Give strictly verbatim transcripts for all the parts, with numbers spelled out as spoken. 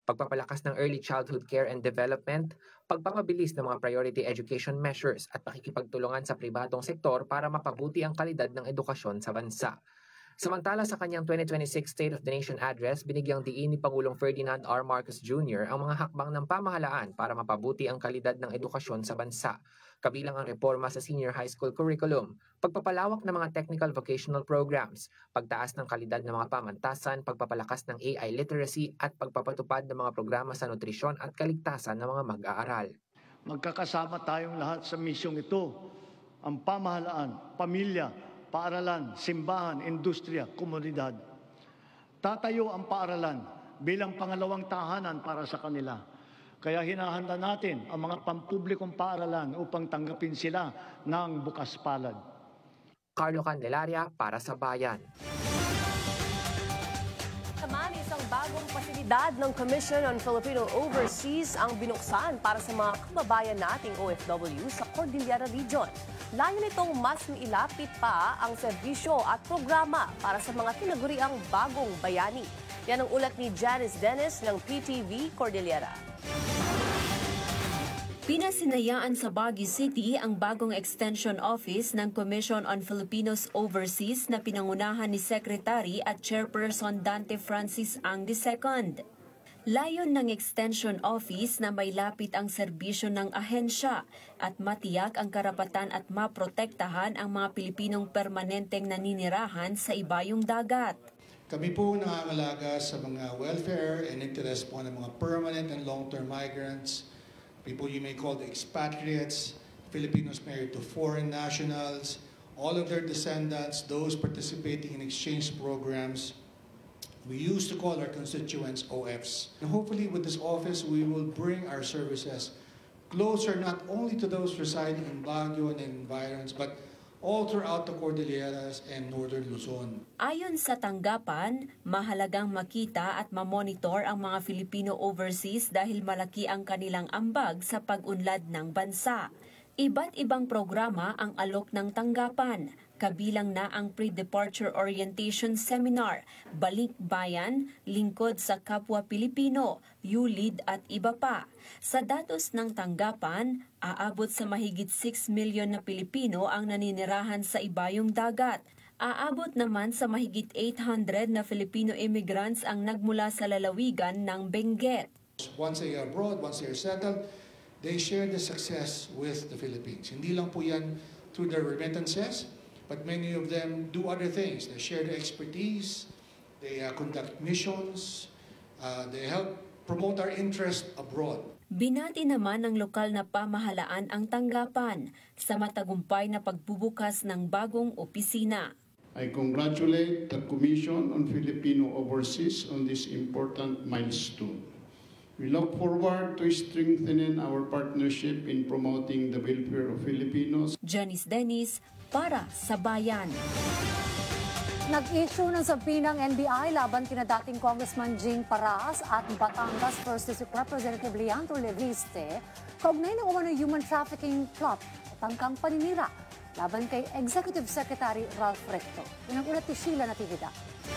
pagpapalakas ng early childhood care and development, pagpapabilis ng mga priority education measures at pakikipagtulungan sa pribadong sektor para mapabuti ang kalidad ng edukasyon sa bansa. Samantala sa kanyang twenty twenty-six State of the Nation Address, binigyang diin ni Pangulong Ferdinand R. Marcos Junior ang mga hakbang ng pamahalaan para mapabuti ang kalidad ng edukasyon sa bansa, kabilang ang reforma sa senior high school curriculum, pagpapalawak ng mga technical vocational programs, pagtaas ng kalidad ng mga pamantasan, pagpapalakas ng A I literacy at pagpapatupad ng mga programa sa nutrisyon at kaligtasan ng mga mag-aaral. Magkakasama tayong lahat sa misyong ito, ang pamahalaan, pamilya, paaralan, simbahan, industriya, komunidad. Tatayo ang paaralan bilang pangalawang tahanan para sa kanila. Kaya hinahanda natin ang mga pampublikong paaralan upang tanggapin sila ng bukas palad. Carlo Candelaria para sa Bayan. Naman, isang bagong pasilidad ng Commission on Filipino Overseas ang binuksan para sa mga kababayan nating O F W sa Cordillera Region. Layo nitong mas mailapit pa ang serbisyo at programa para sa mga tinaguriang bagong bayani. Yan ang ulat ni Janice Dennis ng P T V Cordillera. Pinasinayaan sa Baguio City ang bagong extension office ng Commission on Filipinos Overseas na pinangunahan ni Secretary at Chairperson Dante Francis Ang the Second. Layon ng extension office na may lapit ang serbisyo ng ahensya at matiyak ang karapatan at maprotektahan ang mga Pilipinong permanenteng naninirahan sa ibayong dagat. Kami po nangangalaga sa mga welfare and interest po ng mga permanent and long-term migrants, people you may call the expatriates, Filipinos married to foreign nationals, all of their descendants, those participating in exchange programs. We used to call our constituents O Fs. And hopefully with this office, we will bring our services closer not only to those residing in Baguio and environs, but all throughout the Cordilleras and Northern Luzon. Ayon sa tanggapan, mahalagang makita at mamonitor ang mga Filipino overseas dahil malaki ang kanilang ambag sa pag-unlad ng bansa. Iba't ibang programa ang alok ng tanggapan, kabilang na ang Pre-Departure Orientation Seminar, Balik Bayan, Lingkod sa Kapwa Pilipino, U L I D at iba pa. Sa datos ng tanggapan, aabot sa mahigit six million na Pilipino ang naninirahan sa ibayong dagat. Aabot naman sa mahigit eight hundred na Filipino immigrants ang nagmula sa lalawigan ng Benguet. Once they are abroad, once they are settled, they share the success with the Philippines. Hindi lang po yan through their remittances, but many of them do other things. They share their expertise, they uh, conduct missions, uh, they help promote our interest abroad. Binati naman ng lokal na pamahalaan ang tanggapan sa matagumpay na pagbubukas ng bagong opisina. I congratulate the Commission on Filipino Overseas on this important milestone. We look forward to strengthening our partnership in promoting the welfare of Filipinos. Janice Dennis para sa Bayan. Nag-issue ng sabi ng N B I laban kina dating Congressman Jing Paras at Batangas First District Representative Leandro Leviste kaugnay ng umano'y human trafficking plot at tangkang paninira laban kay Executive Secretary Ralph Recto. Yun ang ulat ni Sheila Natividad.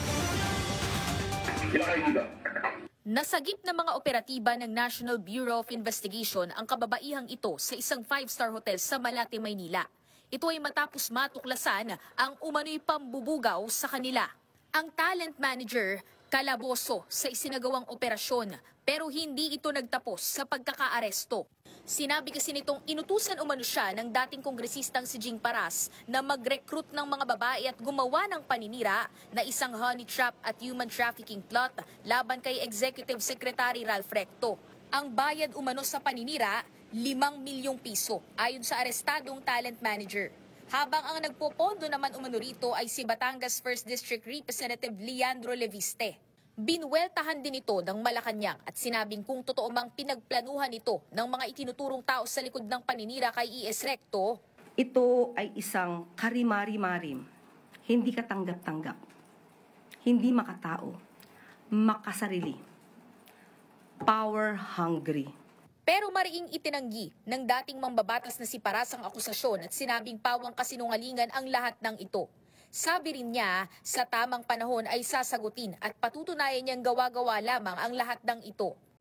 Nasagip ng mga operatiba ng National Bureau of Investigation ang kababaihang ito sa isang five-star hotel sa Malate, Maynila. Ito ay matapos matuklasan ang umano'y pambubugaw sa kanila. Ang talent manager, kalaboso sa isinagawang operasyon pero hindi ito nagtapos sa pagkakaaresto. Sinabi kasi nitong inutusan umano siya ng dating kongresistang si Jing Paras na mag-recruit ng mga babae at gumawa ng paninira na isang honey trap at human trafficking plot laban kay Executive Secretary Ralph Recto. Ang bayad umano sa paninira, limang milyong piso ayon sa arestadong talent manager. Habang ang nagpopondo naman umano rito ay si Batangas First District Representative Leandro Leviste. Binweltahan din ito ng Malacanang at sinabing kung totoo mang pinagplanuhan ito ng mga itinuturong tao sa likod ng paninira kay E S Recto. Ito ay isang karimari-marim, hindi katanggap-tanggap, hindi makatao, makasarili, power-hungry. Pero mariing itinanggi ng dating mambabatas na si Paras ang akusasyon at sinabing pawang kasinungalingan ang lahat ng ito. Sabi rin niya, sa tamang panahon ay sasagutin at patutunayan niyang gawa-gawa lamang ang lahat ng ito.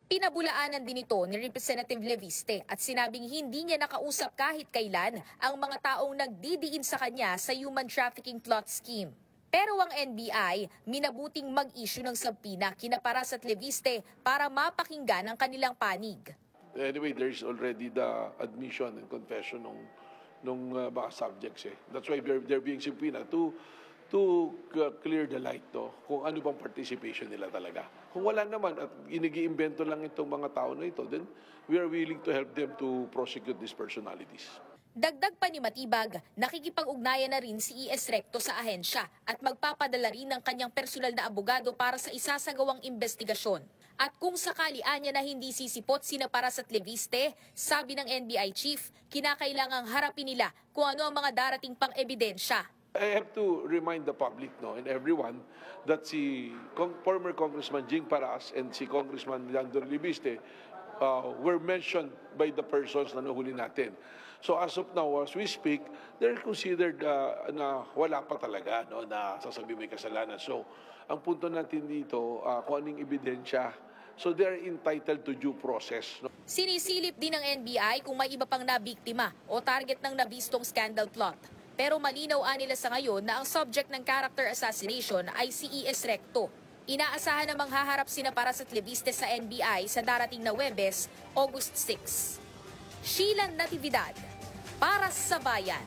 Pinabulaanan din ito ni Representative Leviste at sinabing hindi niya nakausap kahit kailan ang mga taong nagdidiin sa kanya sa human trafficking plot scheme. Pero ang N B I, minabuting mag-issue ng subpoena kina Paras at Leviste para mapakinggan ang kanilang panig. Anyway, there's already the admission and confession ng nung uh, mga subjects eh. That's why they're, they're being subpoena to to uh, clear the light to kung ano bang participation nila talaga. Kung wala naman at inigi-imbento lang itong mga tao na ito, then we are willing to help them to prosecute these personalities. Dagdag pa ni Matibag, nakikipag-ugnayan na rin si E S Recto sa ahensya at magpapadala rin ng kanyang personal na abogado para sa isasagawang investigasyon. At kung sakali anya na hindi sisipot sina Paras at Leviste, sabi ng N B I chief, kinakailangang harapin nila kung ano ang mga darating pang ebidensya. I have to remind the public no, and everyone that si Cong- former Congressman Jing Paras and si Congressman Leandro Leviste uh, were mentioned by the persons na nahuli natin. So as of now, as we speak, they're considered uh, na wala pa talaga no, na sasabi may kasalanan. So ang punto natin dito, uh, kung anong ebidensya, so they're entitled to due process. No? Sinisilip din ng N B I kung may iba pang nabiktima o target ng nabistong scandal plot. Pero malinaw nila sa ngayon na ang subject ng character assassination ay si E S Recto. Inaasahan na manghaharap sina Paras at Leviste sa N B I sa darating na Huwebes, August sixth. Sheila Natividad, para sa Bayan.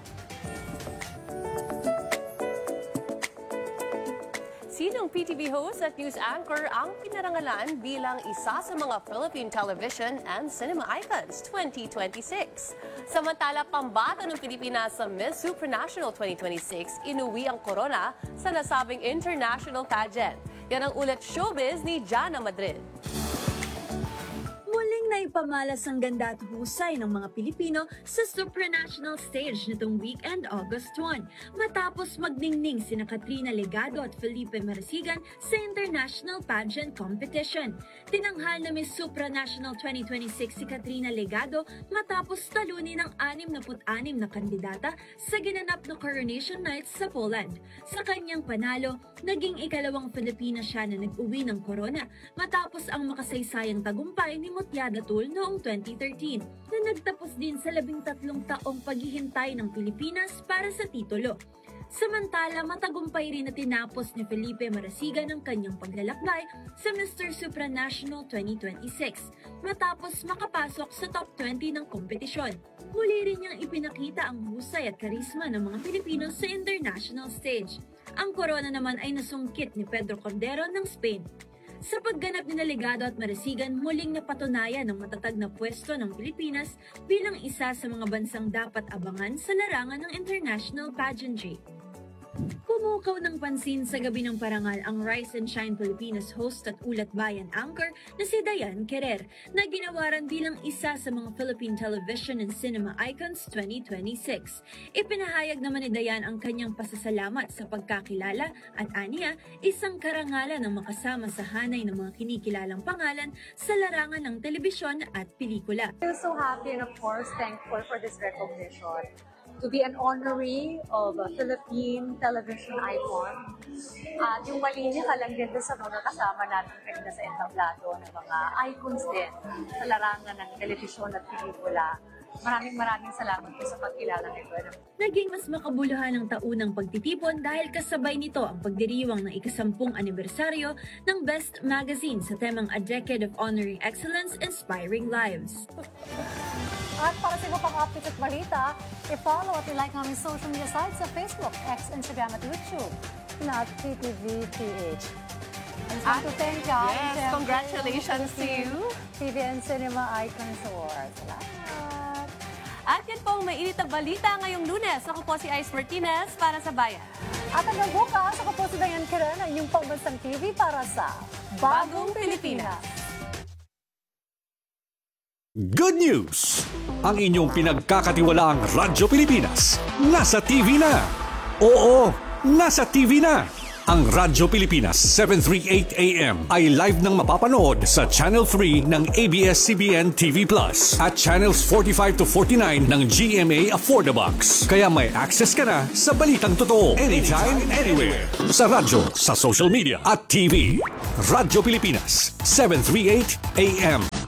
Sinong P T V host at news anchor ang pinarangalan bilang isa sa mga Philippine television and cinema icons twenty twenty-six? Samantala, pambata ng Pilipinas sa Miss Supranational twenty twenty-six, inuwi ang corona sa nasabing international pageant. Yan ang ulat showbiz ni Jana Madrid. Muling naipamalas ang ganda at husay ng mga Pilipino sa supranational stage nitong weekend August first matapos magningning sina Katrina Legado at Felipe Marasigan sa international pageant competition. Tinanghal na Miss Supranational twenty twenty-six si Katrina Legado matapos talunin ng sixty-six na kandidata sa ginanap na coronation nights sa Poland. Sa kanyang panalo, naging ikalawang Filipina siya na nag-uwi ng corona matapos ang makasaysayang tagumpay ni Mutiada Tul noong twenty thirteen na nagtapos din sa labing tatlong taong paghihintay ng Pilipinas para sa titulo. Samantala, matagumpay rin na tinapos ni Felipe Marasigan ang kanyang paglalakbay sa Mister Supranational twenty twenty-six matapos makapasok sa top twenty ng kompetisyon. Muli rin niyang ipinakita ang husay at karisma ng mga Pilipino sa international stage. Ang corona naman ay nasungkit ni Pedro Cordero ng Spain. Sa pagganap ni Legado at Marasigan, muling napatunayan ng matatag na pwesto ng Pilipinas bilang isa sa mga bansang dapat abangan sa larangan ng international pageantry. Pumukaw ng pansin sa gabi ng parangal ang Rise and Shine Pilipinas host at ulat bayan anchor na si Dayan Querer na ginawaran bilang isa sa mga Philippine television and cinema icons twenty twenty-six. Ipinahayag naman ni Dayan ang kanyang pasasalamat sa pagkakilala at aniya isang karangalan ng makasama sa hanay ng mga kinikilalang pangalan sa larangan ng telebisyon at pelikula. I'm so happy and of course thankful for this recognition. To be an honoree of a Philippine television icon. At yung malinya ka lang din sa mga kasama natin kanina sa entablado ng mga icons din sa larangan ng telebisyon at pelikula. Maraming maraming salamat po sa pagkilala nito. Naging mas makabuluhan ang taunang pagtitipon dahil kasabay nito ang pagdiriwang ng ikasampung anibersaryo ng Best Magazine sa temang A Decade of Honoring Excellence, Inspiring Lives. At para sa iba pang updates at balita, i-follow at i-like namin social media sites sa Facebook, X, Instagram at YouTube na P T V P H. At, to thank God. yes, congratulations to you. T V and Cinema Icons Award. Salamat. At yan po ang mainit na balita ngayong Lunes. Ako po si Ice Martinez para sa Bayan. At hanggang bukas, ako po si Dayan Querer, ang inyong pambansang T V para sa Bagong Pilipinas. Good news! Ang inyong pinagkakatiwalaang Radyo Pilipinas nasa T V na. Oo, nasa T V na. Ang Radyo Pilipinas seven thirty-eight A M ay live nang mapapanood sa Channel three ng A B S C B N T V Plus at Channels forty-five to forty-nine ng G M A Affordabox. Kaya may access ka na sa balitang totoo anytime, anywhere. Sa radyo, sa social media at T V. Radyo Pilipinas seven thirty-eight A M.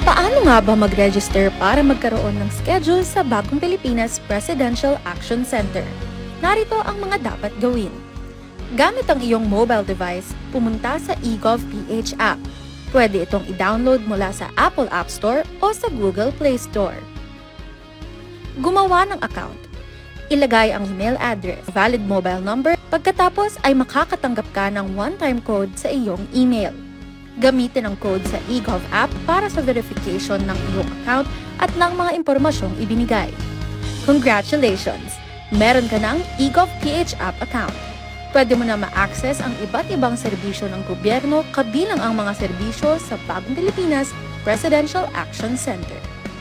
Paano nga ba mag-register para magkaroon ng schedule sa Bagong Pilipinas Presidential Action Center? Narito ang mga dapat gawin. Gamit ang iyong mobile device, pumunta sa eGovPH app. Pwede itong i-download mula sa Apple App Store o sa Google Play Store. Gumawa ng account. Ilagay ang email address, valid mobile number, pagkatapos ay makakatanggap ka ng one-time code sa iyong email. Gamitin ang code sa eGov app para sa verification ng iyong account at ng mga impormasyong ibinigay. Congratulations! Meron ka ng eGovPH app account. Pwede mo na ma-access ang iba't ibang serbisyo ng gobyerno kabilang ang mga serbisyo sa Bagong Pilipinas Presidential Action Center.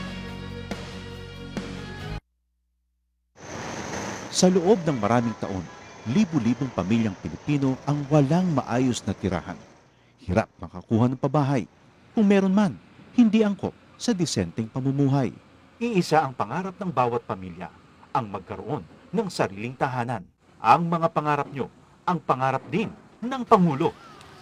Sa loob ng maraming taon, libu-libong pamilyang Pilipino ang walang maayos na tirahan. Hirap makakuha ng pabahay. Kung meron man, hindi angkop sa disenteng pamumuhay. Iisa ang pangarap ng bawat pamilya, ang magkaroon ng sariling tahanan. Ang mga pangarap nyo, ang pangarap din ng Pangulo.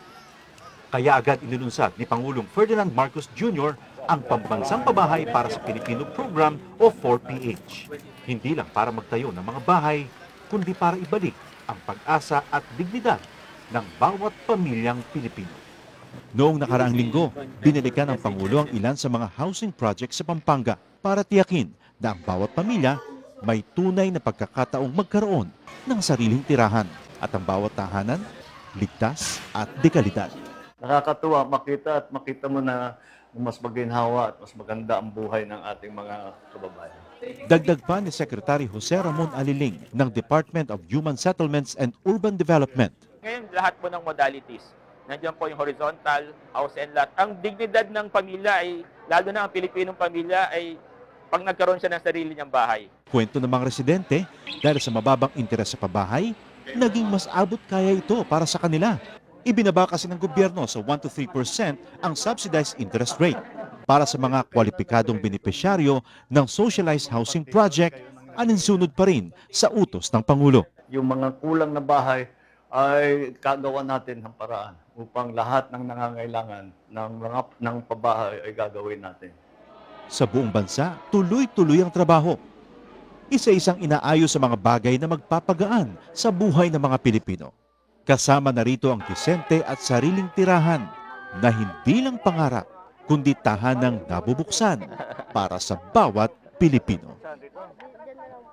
Kaya agad inilunsad ni Pangulong Ferdinand Marcos Junior ang Pambansang Pabahay para sa Pilipino Program o four P H. Hindi lang para magtayo ng mga bahay, kundi para ibalik ang pag-asa at dignidad ng bawat pamilyang Pilipino. Noong nakaraang linggo, binalikan ng Pangulo ang ilan sa mga housing projects sa Pampanga para tiyakin na ang bawat pamilya may tunay na pagkakataong magkaroon ng sariling tirahan at ang bawat tahanan ligtas at dekalidad. Nakakatuwa makita at makita mo na mas maginhawa at mas maganda ang buhay ng ating mga kababayan. Dagdag pa ni Secretary Jose Ramon Aliling ng Department of Human Settlements and Urban Development. Ngayon, lahat po ng modalities. Nandiyan po yung horizontal, house and lot. Ang dignidad ng pamilya ay, lalo na ang Pilipinong pamilya, ay pag nagkaroon siya ng sarili niyang bahay. Kwento ng mga residente, dahil sa mababang interes sa pabahay, naging mas abot kaya ito para sa kanila. Ibinaba kasi ng gobyerno sa one to three percent ang subsidized interest rate. Para sa mga kwalipikadong benepisyaryo ng Socialized Housing Project, aninsunod pa rin sa utos ng Pangulo. Yung mga kulang na bahay ay kagawa natin ng paraan upang lahat ng nangangailangan ng mga ng pabahay ay gagawin natin. Sa buong bansa, tuloy-tuloy ang trabaho. Isa-isang inaayos sa mga bagay na magpapagaan sa buhay ng mga Pilipino. Kasama na rito ang disente at sariling tirahan na hindi lang pangarap, kundi tahanang nabubuksan para sa bawat Pilipino.